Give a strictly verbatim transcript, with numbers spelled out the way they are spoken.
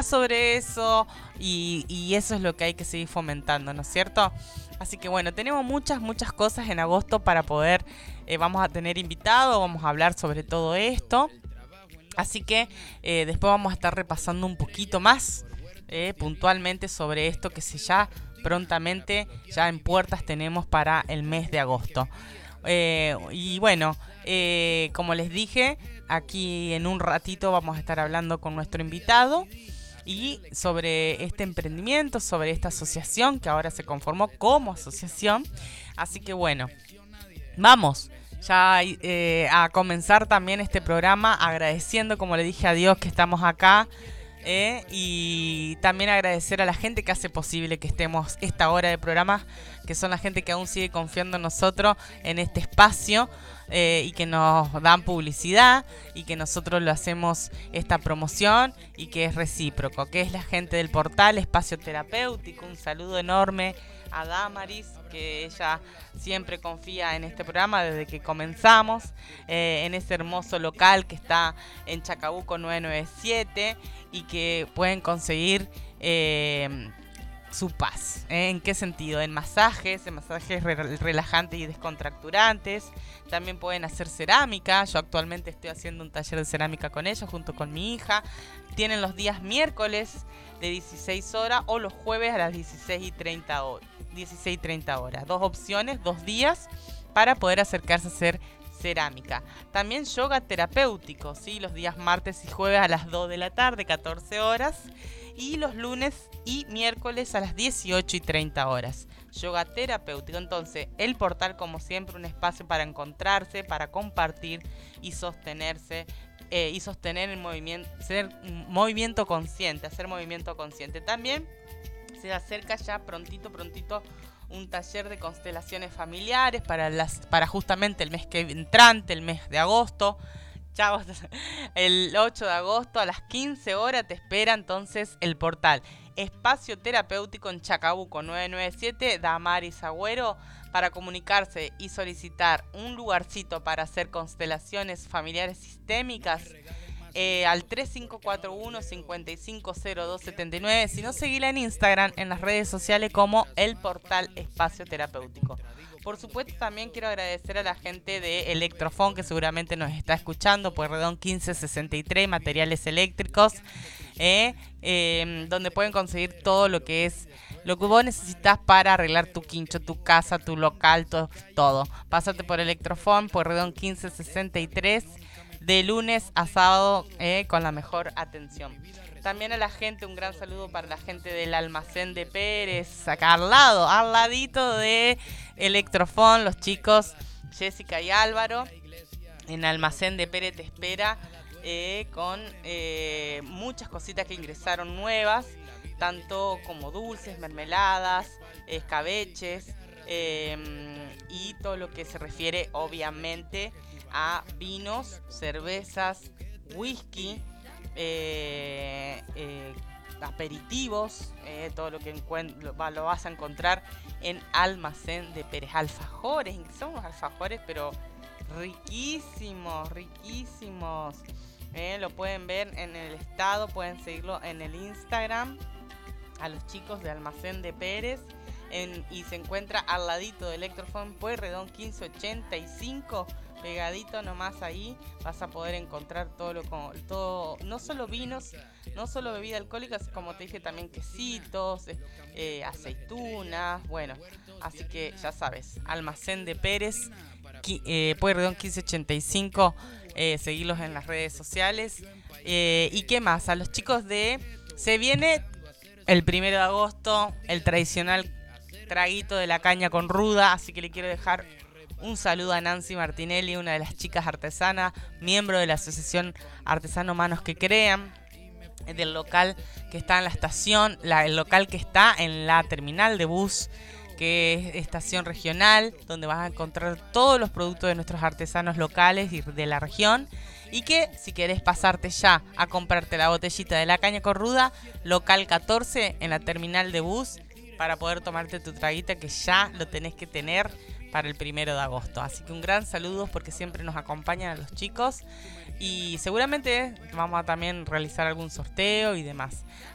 sobre eso y, y eso es lo que hay que seguir fomentando, ¿no es cierto? Así que bueno, tenemos muchas, muchas cosas en agosto para poder, eh, vamos a tener invitados, vamos a hablar sobre todo esto. Así que eh, después vamos a estar repasando un poquito más eh, puntualmente sobre esto que se ya prontamente, ya en puertas tenemos para el mes de agosto. Eh, y bueno, eh, como les dije, aquí en un ratito vamos a estar hablando con nuestro invitado y sobre este emprendimiento, sobre esta asociación que ahora se conformó como asociación. Así que bueno, vamos ya eh, a comenzar también este programa agradeciendo, como le dije a Dios, que estamos acá. Eh, y también agradecer a la gente que hace posible que estemos esta hora de programa, que son la gente que aún sigue confiando en nosotros en este espacio eh, y que nos dan publicidad y que nosotros lo hacemos esta promoción y que es recíproco, que es la gente del portal Espacio Terapéutico. Un saludo enorme a Damaris, que ella siempre confía en este programa desde que comenzamos, eh, en ese hermoso local que está en Chacabuco nueve noventa y siete y que pueden conseguir eh, su paz. ¿eh? ¿En qué sentido? En masajes, en masajes re- relajantes y descontracturantes. También pueden hacer cerámica. Yo actualmente estoy haciendo un taller de cerámica con ellos junto con mi hija. Tienen los días miércoles de dieciséis horas o los jueves a las dieciséis y treinta horas. dieciséis y treinta horas. Dos opciones, dos días para poder acercarse a hacer cerámica. También yoga terapéutico, ¿sí? Los días martes y jueves a las dos de la tarde, catorce horas. Y los lunes y miércoles a las dieciocho y treinta horas. Yoga terapéutico. Entonces, el portal, como siempre, un espacio para encontrarse, para compartir y sostenerse. Eh, y sostener el movimiento, ser un movimiento consciente, hacer movimiento consciente. También se acerca ya prontito, prontito un taller de constelaciones familiares para las para justamente el mes que entrante, el mes de agosto. Chao, el ocho de agosto a las quince horas te espera entonces el portal Espacio Terapéutico en Chacabuco nueve noventa y siete, Damaris Agüero, para comunicarse y solicitar un lugarcito para hacer constelaciones familiares sistémicas. Eh, al tres cinco cuatro uno, cinco cinco cero dos siete nueve, si no, seguila en Instagram, en las redes sociales como el portal Espacio Terapéutico. Por supuesto, también quiero agradecer a la gente de Electrofon, que seguramente nos está escuchando, Pueyrredón quince sesenta y tres, materiales eléctricos, eh, eh, donde pueden conseguir todo lo que es lo que vos necesitas para arreglar tu quincho, tu casa, tu local, to- todo. Pásate por Electrofon, Pueyrredón quince sesenta y tres, de lunes a sábado eh, con la mejor atención. También a la gente, un gran saludo para la gente del Almacén de Pérez, acá al lado, al ladito de Electrofon, los chicos Jessica y Álvaro. En Almacén de Pérez te espera eh, con eh, muchas cositas que ingresaron nuevas, tanto como dulces, mermeladas, escabeches eh, y todo lo que se refiere obviamente a vinos, cervezas, whisky, eh, eh, aperitivos, eh, todo lo que encuent- lo, va- lo vas a encontrar en Almacén de Pérez. Alfajores, son unos alfajores pero riquísimos, riquísimos. Eh, lo pueden ver en el estado, pueden seguirlo en el Instagram a los chicos de Almacén de Pérez. En, y se encuentra al ladito de Electrofon, Pueyrredón quince ochenta y cinco, pegadito nomás ahí vas a poder encontrar todo lo todo, no solo vinos, no solo bebidas alcohólicas, como te dije, también quesitos, eh, aceitunas, bueno, así que ya sabes, Almacén de Pérez, eh, Pueyrredón quince ochenta y cinco, eh, seguirlos en las redes sociales. Eh, y qué más, a los chicos de se viene el primero de agosto, el tradicional traguito de la caña con ruda, así que le quiero dejar un saludo a Nancy Martinelli, una de las chicas artesanas, miembro de la asociación Artesano Manos que Crean, del local que está en la estación, la, el local que está en la terminal de bus, que es estación regional, donde vas a encontrar todos los productos de nuestros artesanos locales y de la región. Y que si querés pasarte ya a comprarte la botellita de la caña con ruda, local catorce en la terminal de bus, para poder tomarte tu traguita, que ya lo tenés que tener para el primero de agosto. Así que un gran saludo, porque siempre nos acompañan a los chicos y seguramente vamos a también realizar algún sorteo y demás.